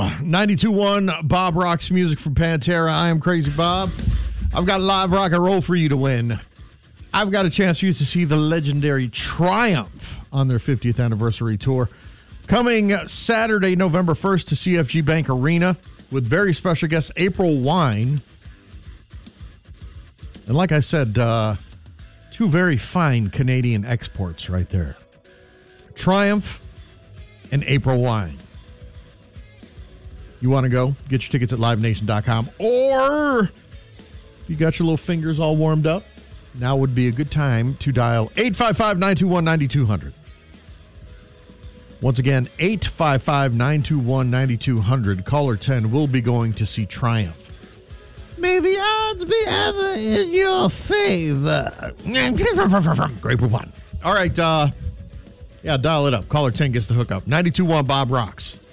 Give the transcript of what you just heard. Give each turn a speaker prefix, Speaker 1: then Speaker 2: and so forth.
Speaker 1: 92.1 Bob Rocks music from Pantera. I am Crazy Bob. I've got live rock and roll for you to win. I've got a chance for you to see the legendary Triumph on their 50th anniversary tour. Coming Saturday, November 1st to CFG Bank Arena with very special guest April Wine. And like I said, two very fine Canadian exports right there. Triumph and April Wine. You want to go? Get your tickets at livenation.com. Or if you got your little fingers all warmed up, now would be a good time to dial 855-921-9200. Once again, 855-921-9200. Caller 10 will be going to see Triumph. May the odds be ever in your favor. Great one. All right, yeah, dial it up. Caller 10 gets the hookup. 92.1 Bob Rocks.